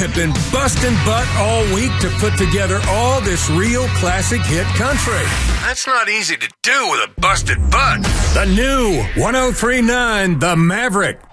have been busting butt all week to put together all this real classic hit country. That's not easy to do with a busted butt. The new 103.9 The Maverick.